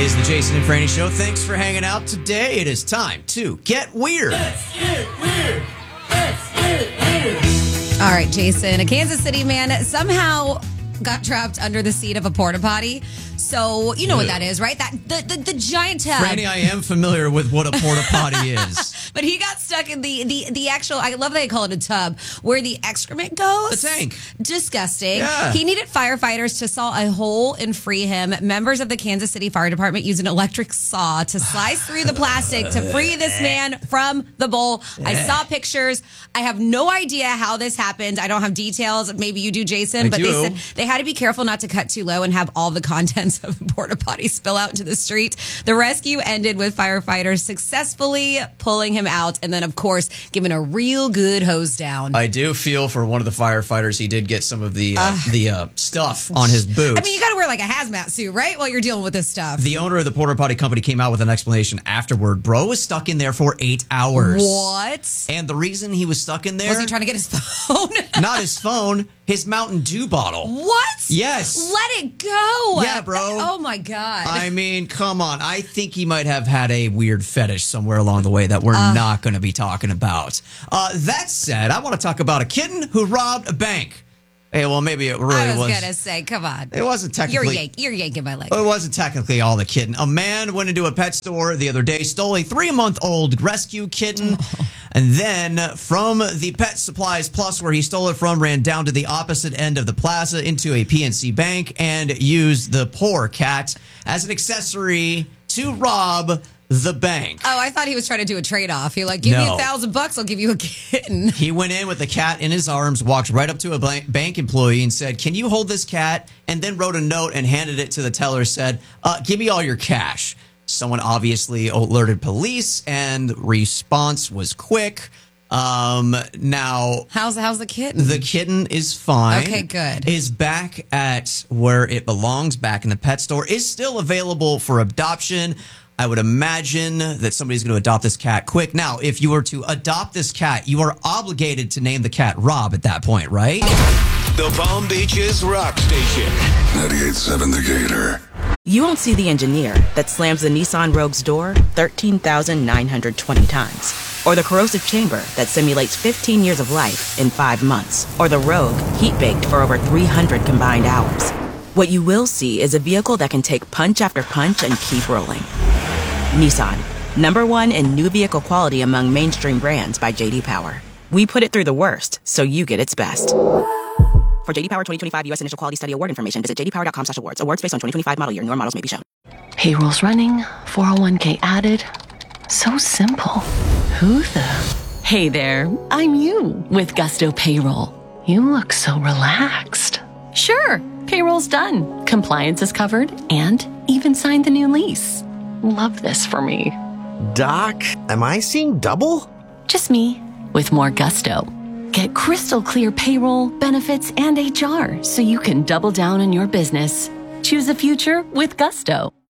is the Jason and Franny Show. Thanks for hanging out today. It is time to get weird. Let's get weird. Let's get weird. All right, Jason. A Kansas City man somehow got trapped under the seat of a porta potty. So you know what that is, right? That the giant tub. Franny, I am familiar with what a porta potty is. But he got stuck in the actual, I love that they call it a tub, where the excrement goes. The tank. Disgusting. Yeah. He needed firefighters to saw a hole and free him. Members of the Kansas City Fire Department used an electric saw to slice through the plastic to free this man from the bowl. I saw pictures. I have no idea how this happened. I don't have details. Maybe you do, Jason. But they said they had to be careful not to cut too low and have all the contents of the porta potty spill out into the street. The rescue ended with firefighters successfully pulling him out, and then, of course, giving a real good hose down. I do feel for one of the firefighters. He did get some of the stuff on his boots. I mean, you got to wear like a hazmat suit, right, while you're dealing with this stuff. The owner of the porta potty company came out with an explanation afterward. Bro was stuck in there for 8 hours. What? And the reason he was stuck in there... Was he trying to get his phone? Not his phone, his Mountain Dew bottle. What? Yes. Let it go. Yeah, bro. Oh, my God. I mean, come on. I think he might have had a weird fetish somewhere along the way that we're not going to be talking about. That said, I want to talk about a kitten who robbed a bank. Hey, well, maybe it really was. I was going to say, come on. It wasn't technically. You're yanking my leg. It wasn't technically all the kitten. A man went into a pet store the other day, stole a 3-month-old rescue kitten, and then from the Pet Supplies Plus, where he stole it from, ran down to the opposite end of the plaza into a PNC bank and used the poor cat as an accessory to rob the bank. Oh, I thought he was trying to do a trade-off. He give me $1,000, I'll give you a kitten. He went in with the cat in his arms, walked right up to a bank employee and said, "Can you hold this cat?" And then wrote a note and handed it to the teller, said, "Give me all your cash." Someone obviously alerted police, and response was quick. Now, how's the kitten? The kitten is fine. Okay, good. Is back at where it belongs, back in the pet store, is still available for adoption. I would imagine that somebody's going to adopt this cat quick. Now, if you were to adopt this cat, you are obligated to name the cat Rob at that point, right? The Palm Beaches Rock Station. 98.7 The Gator. You won't see the engineer that slams the Nissan Rogue's door 13,920 times. Or the corrosive chamber that simulates 15 years of life in 5 months. Or the Rogue heat-baked for over 300 combined hours. What you will see is a vehicle that can take punch after punch and keep rolling. Nissan, #1 in new vehicle quality among mainstream brands by J.D. Power. We put it through the worst, so you get its best. For J.D. Power 2025 U.S. Initial Quality Study Award information, visit jdpower.com/awards. Awards based on 2025 model year. Newer models may be shown. Payroll's running, 401k added. So simple. Who the? Hey there, I'm you with Gusto Payroll. You look so relaxed. Sure, payroll's done. Compliance is covered and even signed the new lease. Love this for me. Doc, am I seeing double? Just me with more gusto. Get crystal clear payroll, benefits, and HR so you can double down on your business. Choose a future with Gusto.